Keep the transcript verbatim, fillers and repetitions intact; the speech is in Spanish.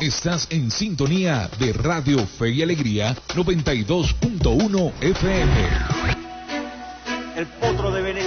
Estás en sintonía de Radio Fe y Alegría noventa y dos punto uno F M. El potro de Venecia.